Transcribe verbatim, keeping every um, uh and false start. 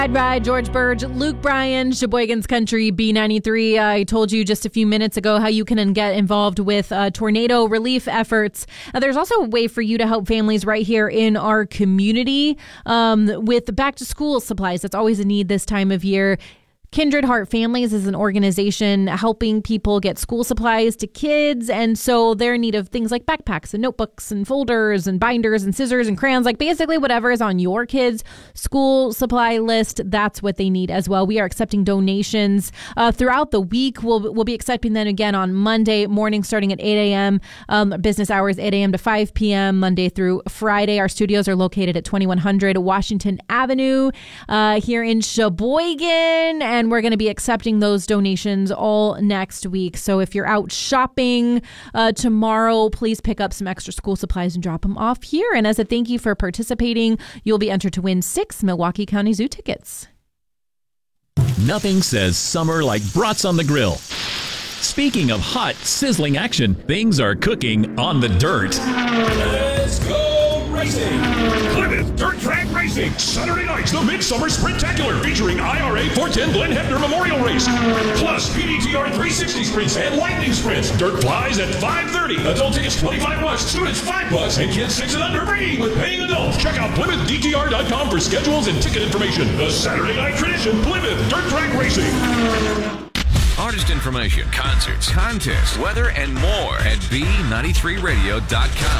Ride, ride, George Burge, Luke Bryan, Sheboygan's Country, B ninety-three. I told you just a few minutes ago how you can get involved with uh, tornado relief efforts. Uh, there's also a way for you to help families right here in our community um, with back to school supplies. That's always a need this time of year. Kindred Heart Families is an organization helping people get school supplies to kids. And so they're in need of things like backpacks and notebooks and folders and binders and scissors and crayons, like basically whatever is on your kids' school supply list. That's what they need as well. We are accepting donations uh, throughout the week. We'll, we'll be accepting them again on Monday morning, starting at eight a.m. Um, business hours, eight a.m. to five p.m. Monday through Friday. Our studios are located at twenty-one hundred Washington Avenue uh, here in Sheboygan. And And we're going to be accepting those donations all next week. So if you're out shopping uh, tomorrow, please pick up some extra school supplies and drop them off here. And as a thank you for participating, you'll be entered to win six Milwaukee County Zoo tickets. Nothing says summer like brats on the grill. Speaking of hot, sizzling action, things are cooking on the dirt. Let's go racing! Plymouth Dirt Track Racing, Saturday nights, the Midsummer Sprintacular, featuring I R A four ten Glenn Hefner Memorial Race, plus P D T R three sixty sprints and lightning sprints. Dirt flies at five thirty. Adult tickets twenty-five bucks, students five bucks, and kids six and under free with paying adults. Check out Plymouth D T R dot com for schedules and ticket information. The Saturday night tradition, Plymouth Dirt Track Racing. Artist information, concerts, contests, weather, and more at B ninety-three radio dot com.